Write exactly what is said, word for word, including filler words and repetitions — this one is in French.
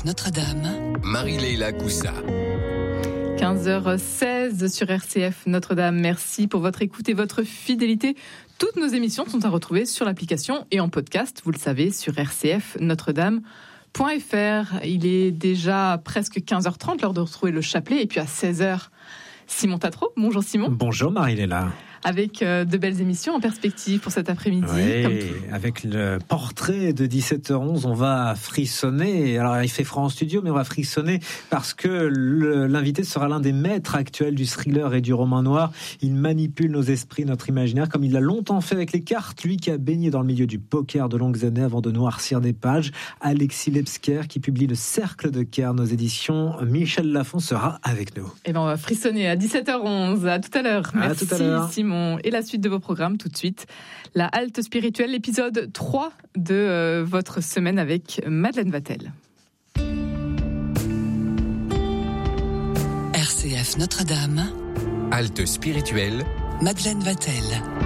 Notre-Dame, Marie-Léla Coussa. quinze heures seize sur R C F Notre-Dame. Merci pour votre écoute et votre fidélité. Toutes nos émissions sont à retrouver sur l'application et en podcast, vous le savez, sur r c f notre dame point f r. Il est déjà presque quinze heures trente, l'heure de retrouver le chapelet. Et puis à seize heures, Simon Tatro. Bonjour Simon. Bonjour Marie-Léla. Avec euh, de belles émissions en perspective pour cet après-midi. Oui, comme tout. Avec le portrait de dix-sept heures onze, on va frissonner. Alors, il fait froid en studio, mais on va frissonner parce que le, l'invité sera l'un des maîtres actuels du thriller et du roman noir. Il manipule nos esprits, notre imaginaire, comme il l'a longtemps fait avec les cartes. Lui qui a baigné dans le milieu du poker de longues années avant de noircir des pages. Alexis Lebsker, qui publie Le Cercle de Cairns aux éditions Michel Lafon, sera avec nous. Et ben, on va frissonner à dix-sept heures onze. À tout à l'heure. À Merci tout à l'heure. Simon. Et la suite de vos programmes tout de suite. La halte spirituelle, l'épisode trois de euh, votre semaine avec Madeleine Vatel. R C F Notre-Dame, Halte spirituelle, Madeleine Vatel.